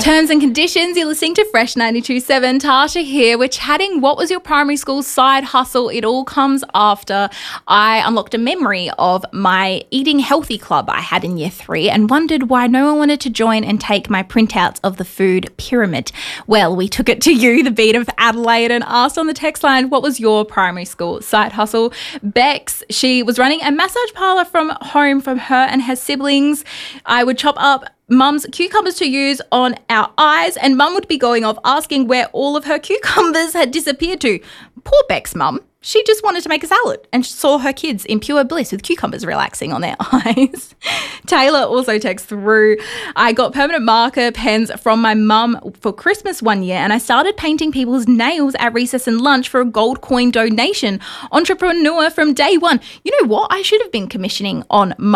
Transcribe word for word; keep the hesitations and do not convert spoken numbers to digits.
Terms and conditions, you're listening to Fresh ninety-two point seven. Tasha here. We're chatting, what was your primary school side hustle? It all comes after I unlocked a memory of my eating healthy club I had in year three and wondered why no one wanted to join and take my printouts of the food pyramid. Well, we took it to you, the beat of Adelaide, and asked on the text line, what was your primary school side hustle? Bex, she was running a massage parlour from home from her and her siblings. I would chop up Mum's cucumbers to use on our eyes, and Mum would be going off asking where all of her cucumbers had disappeared to. Poor Beck's mum. She just wanted to make a salad and saw her kids in pure bliss with cucumbers relaxing on their eyes. Taylor also texts through, I got permanent marker pens from my mum for Christmas one year and I started painting people's nails at recess and lunch for a gold coin donation. Entrepreneur from day one. You know what? I should have been commissioning on